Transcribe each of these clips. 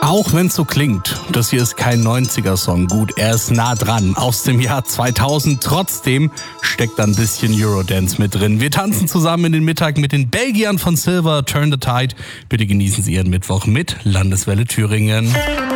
Auch wenn es so klingt, das hier ist kein 90er-Song. Gut, er ist nah dran, aus dem Jahr 2000. Trotzdem steckt da ein bisschen Eurodance mit drin. Wir tanzen zusammen in den Mittag mit den Belgiern von Silver, Turn the Tide. Bitte genießen Sie Ihren Mittwoch mit Landeswelle Thüringen.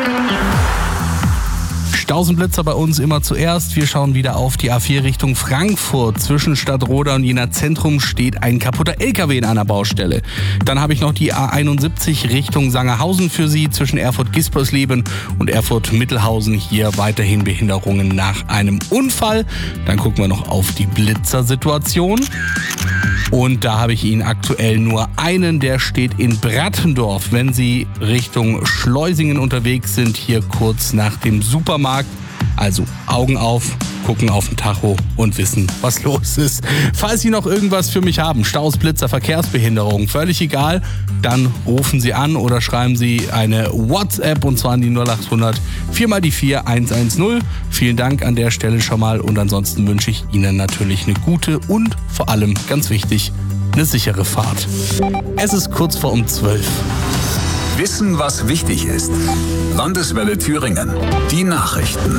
Stausenblitzer bei uns immer zuerst. Wir schauen wieder auf die A4 Richtung Frankfurt. Zwischen Stadtroda und Jena Zentrum steht ein kaputter LKW in einer Baustelle. Dann habe ich noch die A71 Richtung Sangerhausen für Sie. Zwischen Erfurt-Gispersleben und Erfurt-Mittelhausen hier weiterhin Behinderungen nach einem Unfall. Dann gucken wir noch auf die Blitzersituation. Und da habe ich Ihnen aktuell nur einen, der steht in Brattendorf. Wenn Sie Richtung Schleusingen unterwegs sind, hier kurz nach dem Supermarkt. Also Augen auf, gucken auf den Tacho und wissen, was los ist. Falls Sie noch irgendwas für mich haben, Staus, Blitzer, Verkehrsbehinderung, völlig egal, dann rufen Sie an oder schreiben Sie eine WhatsApp und zwar an die 0800 4x4 110. Vielen Dank an der Stelle schon mal und ansonsten wünsche ich Ihnen natürlich eine gute und vor allem, ganz wichtig, eine sichere Fahrt. Es ist kurz vor um 12. Wissen, was wichtig ist. Landeswelle Thüringen. Die Nachrichten.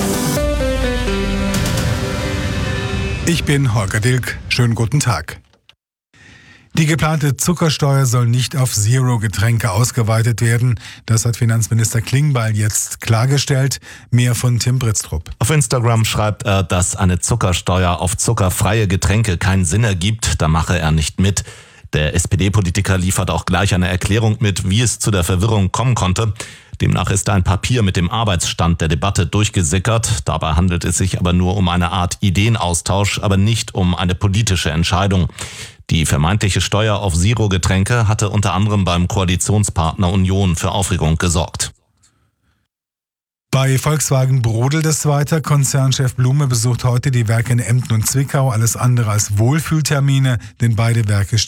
Ich bin Holger Dilk. Schönen guten Tag. Die geplante Zuckersteuer soll nicht auf Zero-Getränke ausgeweitet werden. Das hat Finanzminister Klingbeil jetzt klargestellt. Mehr von Tim Britztrup. Auf Instagram schreibt er, dass eine Zuckersteuer auf zuckerfreie Getränke keinen Sinn ergibt. Da mache er nicht mit. Der SPD-Politiker liefert auch gleich eine Erklärung mit, wie es zu der Verwirrung kommen konnte. Demnach ist ein Papier mit dem Arbeitsstand der Debatte durchgesickert. Dabei handelt es sich aber nur um eine Art Ideenaustausch, aber nicht um eine politische Entscheidung. Die vermeintliche Steuer auf Zero-Getränke hatte unter anderem beim Koalitionspartner Union für Aufregung gesorgt. Bei Volkswagen brodelt es weiter. Konzernchef Blume besucht heute die Werke in Emden und Zwickau. Alles andere als Wohlfühltermine, denn beide Werke